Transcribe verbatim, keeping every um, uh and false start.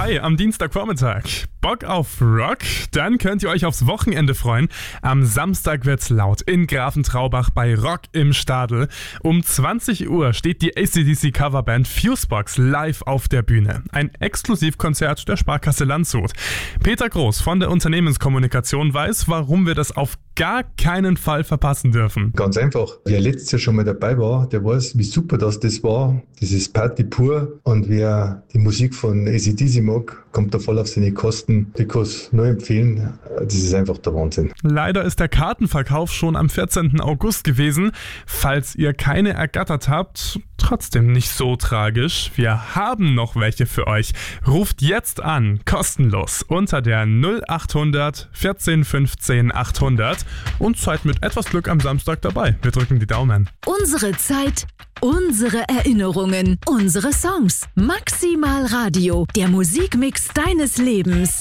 Hi, am Dienstagvormittag. Bock auf Rock? Dann könnt ihr euch aufs Wochenende freuen. Am Samstag wird's laut in Grafentraubach bei Rock im Stadel. Um zwanzig Uhr steht die A C D C-Coverband Fusebox live auf der Bühne. Ein Exklusivkonzert der Sparkasse Landshut. Peter Groß von der Unternehmenskommunikation weiß, warum wir das auf gar keinen Fall verpassen dürfen. Ganz einfach. Wer letztes Jahr schon mal dabei war, der weiß, wie super das das war. Das ist Party pur. Und wer die Musik von A C D C mag, kommt da voll auf seine Kosten. Ich kann es nur empfehlen. Das ist einfach der Wahnsinn. Leider ist der Kartenverkauf schon am vierzehnten August gewesen. Falls ihr keine ergattert habt, trotzdem nicht so tragisch. Wir haben noch welche für euch. Ruft jetzt an, kostenlos, unter der null achthundert vierzehn fünfzehn achthundert und seid mit etwas Glück am Samstag dabei. Wir drücken die Daumen. Unsere Zeit, unsere Erinnerungen, unsere Songs. Maximal Radio, der Musikmix deines Lebens.